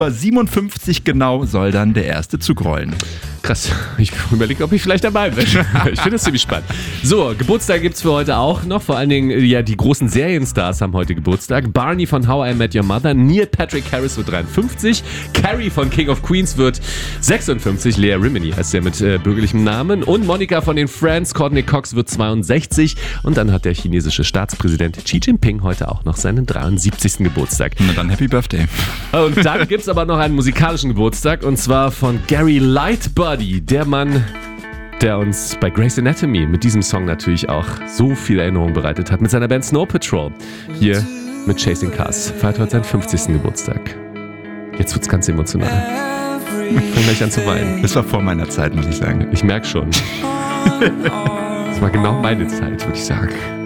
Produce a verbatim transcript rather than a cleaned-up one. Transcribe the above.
siebenundfünfzig genau soll dann der erste Zug rollen. Krass, ich überlege, ob ich vielleicht dabei bin. Ich finde das ziemlich spannend. So, Geburtstag gibt es für heute auch noch. Vor allen Dingen, ja, die großen Serienstars haben heute Geburtstag. Barney von How I Met Your Mother, Neil Patrick Harris wird dreiundfünfzig, Carrie von King of Queens wird sechsundfünfzig, Lea Remini heißt der mit äh, bürgerlichem Namen, und Monica von den Friends, Courtney Cox wird zweiundsechzig, und dann hat der chinesische Staatspräsident Xi Jinping heute auch noch seinen dreiundsiebzigsten Geburtstag. Na dann Happy Birthday. Und dann gibt es aber noch einen musikalischen Geburtstag, und zwar von Gary Lightbody, der Mann, der uns bei Grey's Anatomy mit diesem Song natürlich auch so viele Erinnerungen bereitet hat, mit seiner Band Snow Patrol. Hier mit Chasing Cars. Feiert heute seinen fünfzigsten Geburtstag. Jetzt wird's ganz emotional. Ich fange gleich an zu weinen. Das war vor meiner Zeit, muss ich sagen. Ich merke schon. Das war genau meine Zeit, würde ich sagen.